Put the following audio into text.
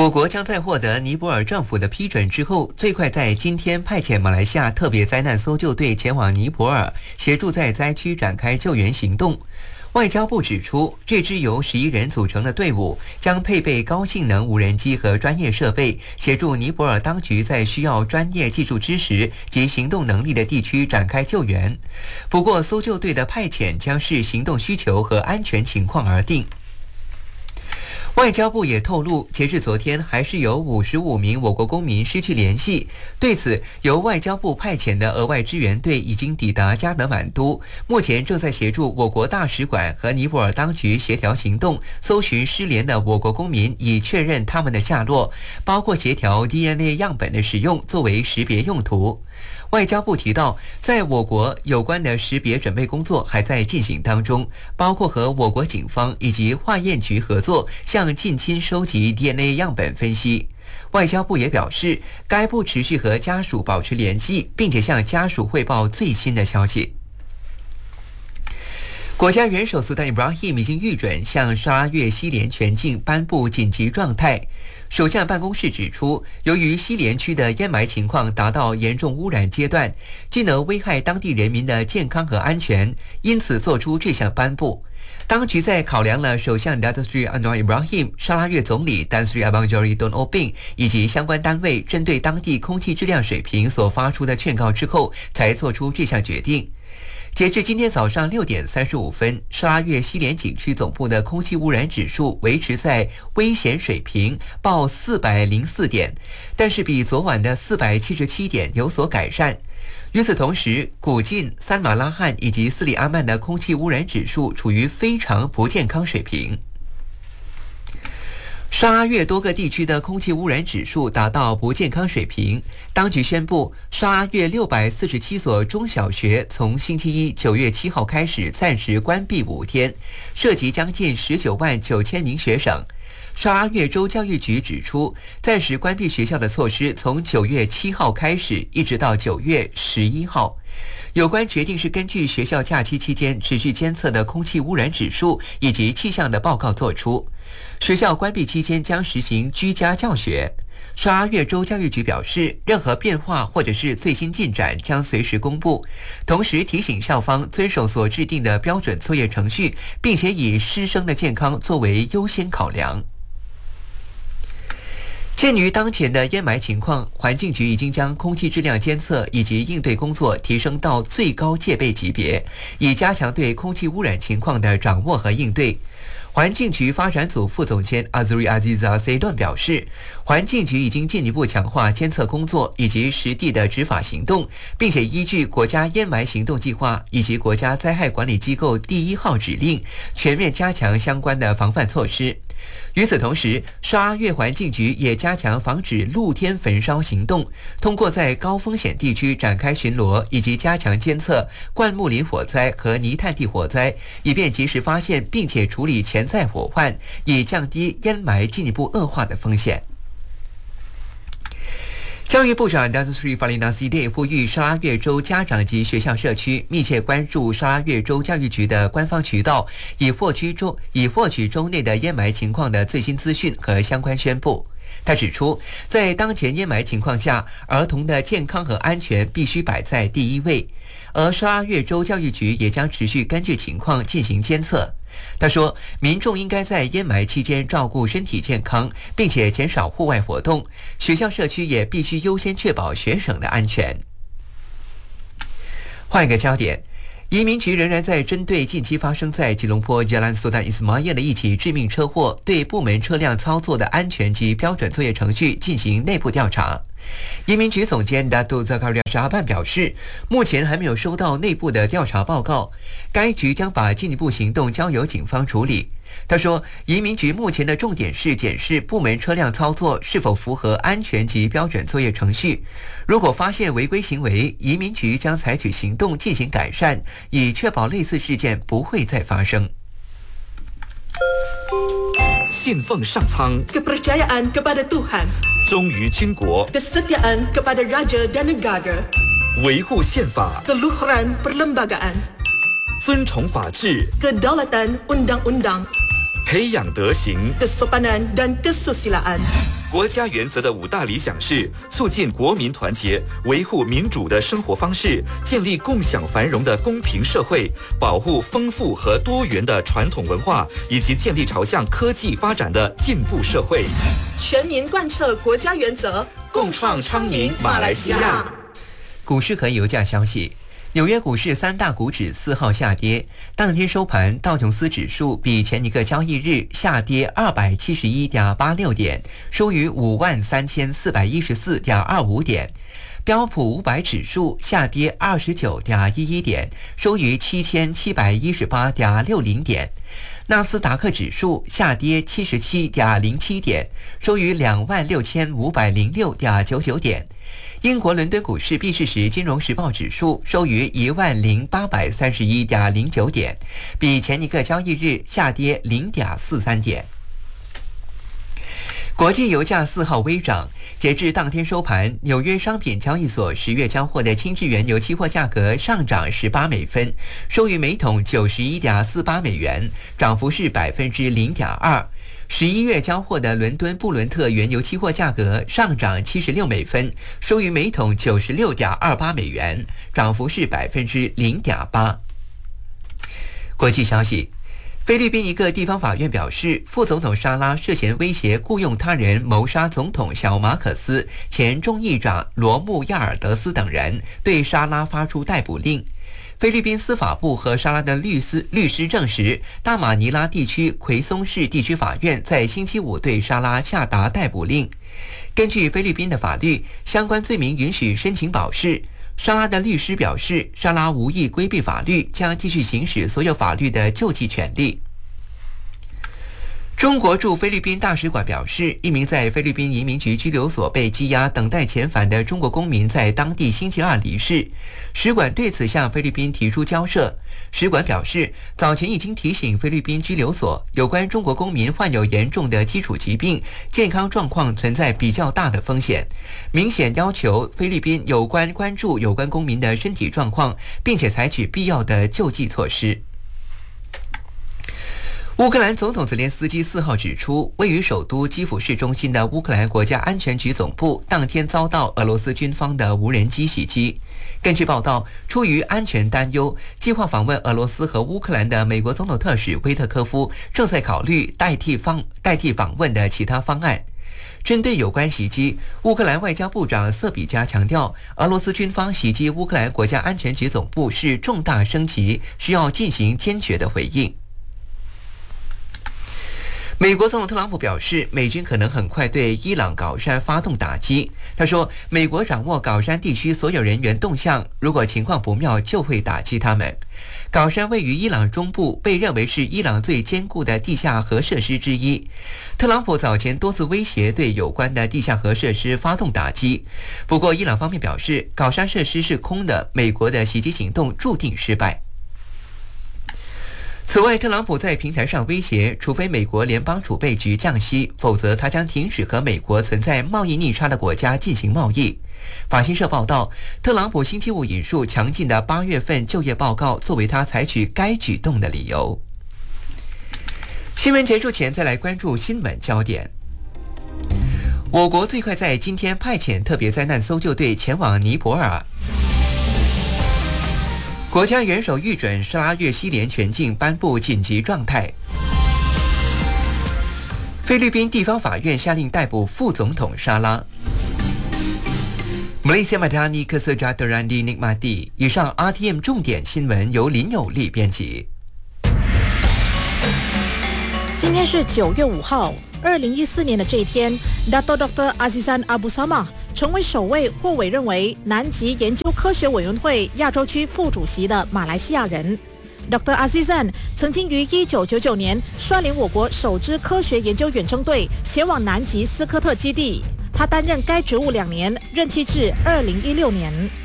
我国将在获得尼泊尔政府的批准之后，最快在今天派遣马来西亚特别灾难搜救队前往尼泊尔，协助在灾区展开救援行动。外交部指出，这支由11人组成的队伍将配备高性能无人机和专业设备，协助尼泊尔当局在需要专业技术知识及行动能力的地区展开救援。不过，搜救队的派遣将视行动需求和安全情况而定。外交部也透露，截至昨天，还是有55名我国公民失去联系。对此，由外交部派遣的额外支援队已经抵达加德满都，目前正在协助我国大使馆和尼泊尔当局协调行动，搜寻失联的我国公民，以确认他们的下落，包括协调 DNA 样本的使用作为识别用途。外交部提到，在我国有关的识别准备工作还在进行当中，包括和我国警方以及化验局合作，向近亲收集 DNA 样本分析。外交部也表示，该部持续和家属保持联系，并且向家属汇报最新的消息。国家元首苏丹伊布拉希已经预准向沙拉越西联全境颁布紧急状态。首相办公室指出，由于西联区的烟霾情况达到严重污染阶段，均能危害当地人民的健康和安全，因此作出这项颁布。当局在考量了首相 Datuk Seri Anwar Ibrahim、沙拉越总理 Tan Sri Abang Jari Tun Oping 以及相关单位针对当地空气质量水平所发出的劝告之后，才做出这项决定。截至今天早上6点35分，沙拉越西联景区总部的空气污染指数维持在危险水平，报404点，但是比昨晚的477点有所改善。与此同时，古晋、三马拉罕以及斯里阿曼的空气污染指数处于非常不健康水平。沙拉越多个地区的空气污染指数达到不健康水平，当局宣布，沙拉越647所中小学从星期一9月7号开始暂时关闭5天，涉及将近19万9千名学生。沙拉越州教育局指出，暂时关闭学校的措施从9月7号开始，一直到9月11号。有关决定是根据学校假期期间持续监测的空气污染指数以及气象的报告作出。学校关闭期间将实行居家教学。沙拉越州教育局表示，任何变化或者是最新进展将随时公布，同时提醒校方遵守所制定的标准作业程序，并且以师生的健康作为优先考量。鉴于当前的烟霾情况，环境局已经将空气质量监测以及应对工作提升到最高戒备级别，以加强对空气污染情况的掌握和应对。环境局发展组副总监 Azuri Aziza Saidon 表示，环境局已经进一步强化监测工作以及实地的执法行动，并且依据国家烟霾行动计划以及国家灾害管理机构第1号指令，全面加强相关的防范措施。与此同时，沙拉越环境局也加强防止露天焚烧行动，通过在高风险地区展开巡逻，以及加强监测灌木林火灾和泥炭地火灾，以便及时发现并且处理潜在火患，以降低烟霾进一步恶化的风险。教育部长 Datuk Seri Faliana Sidek 呼吁沙拉越州家长及学校社区密切关注沙拉越州教育局的官方渠道，以获取州内的烟霾情况的最新资讯和相关宣布。他指出，在当前烟霾情况下，儿童的健康和安全必须摆在第一位，而沙拉越州教育局也将持续根据情况进行监测。他说，民众应该在烟霾期间照顾身体健康，并且减少户外活动，学校社区也必须优先确保学生的安全。换一个焦点，移民局仍然在针对近期发生在吉隆坡 Jalan Sultan Ismail 的一起致命车祸，对部门车辆操作的安全及标准作业程序进行内部调查。移民局总监 Dato' Zakaria Shahaban 表示，目前还没有收到内部的调查报告，该局将把进一步行动交由警方处理。他说，移民局目前的重点是检视部门车辆操作是否符合安全及标准作业程序。如果发现违规行为，移民局将采取行动进行改善，以确保类似事件不会再发生。 信奉上苍 kepercayaan kepada Tuhan 忠于军国 kesetiaan kepada raja dan negara 维护宪法 keluhuran perlembagaan 尊崇法治 kedaulatan undang-undang 培养德行 kesopanan dan kesusilaan 国家原则的5大理想是促进国民团结，维护民主的生活方式，建立共享繁荣的公平社会，保护丰富和多元的传统文化，以及建立朝向科技发展的进步社会。 全民贯彻国家原则， 共创昌明马来西亚。 股市和油价消息。纽约股市3大股指4号下跌，当天收盘，道琼斯指数比前一个交易日下跌271.86点，收于53414.25点。标普500指数下跌29.11点，收于7718.60点。纳斯达克指数下跌77.07点，收于26506.99点。英国伦敦股市闭市时，金融时报指数收于10831.09点，比前一个交易日下跌0.43点。国际油价4号微涨，截至当天收盘，纽约商品交易所10月交货的轻质原油期货价格上涨18美分，收于每桶91.48美元，涨幅是0.2%。11月交货的伦敦布伦特原油期货价格上涨76美分，收于每桶96.28美元，涨幅是0.8%。国际消息。菲律宾一个地方法院表示，副总统沙拉涉嫌威胁雇佣他人谋杀总统小马可斯、前众议长罗穆亚尔德斯等人，对沙拉发出逮捕令。菲律宾司法部和沙拉的律师证实，大马尼拉地区奎松市地区法院在星期五对沙拉下达逮捕令。根据菲律宾的法律，相关罪名允许申请保释。沙拉的律师表示，沙拉无意规避法律，将继续行使所有法律的救济权利。中国驻菲律宾大使馆表示，一名在菲律宾移民局拘留所被羁押等待遣返的中国公民在当地星期二离世。使馆对此向菲律宾提出交涉。使馆表示，早前已经提醒菲律宾拘留所，有关中国公民患有严重的基础疾病，健康状况存在比较大的风险，明显要求菲律宾关注有关公民的身体状况，并且采取必要的救济措施。乌克兰总统泽连斯基4号指出，位于首都基辅市中心的乌克兰国家安全局总部当天遭到俄罗斯军方的无人机袭击。根据报道，出于安全担忧，计划访问俄罗斯和乌克兰的美国总统特使威特科夫正在考虑代替访问的其他方案。针对有关袭击，乌克兰外交部长瑟比加强调，俄罗斯军方袭击乌克兰国家安全局总部是重大升级，需要进行坚决的回应。美国总统特朗普表示，美军可能很快对伊朗高山发动打击。他说，美国掌握高山地区所有人员动向，如果情况不妙，就会打击他们。高山位于伊朗中部，被认为是伊朗最坚固的地下核设施之一。特朗普早前多次威胁对有关的地下核设施发动打击，不过伊朗方面表示，高山设施是空的，美国的袭击行动注定失败。此外，特朗普在平台上威胁，除非美国联邦储备局降息，否则他将停止和美国存在贸易逆差的国家进行贸易。法新社报道，特朗普星期五引述强劲的8月份就业报告作为他采取该举动的理由。新闻结束前，再来关注新闻焦点。我国最快在今天派遣特别灾难搜救队前往尼泊尔。国家元首预准沙拉越西连全境颁布紧急状态。菲律宾地方法院下令逮捕副总统沙拉。Malaysia Madani Kesejahteraan Dinikmati。以上 RTM 重点新闻由林有利编辑。 今天是9月5号，2014年的这一天 ，Dato Dr. Azizan Abu Samah 成为首位获委任为南极研究科学委员会亚洲区副主席的马来西亚人。Dr. Azizan 曾经于1999年率领我国首支科学研究远征队前往南极斯科特基地，他担任该职务2年，任期至2016年。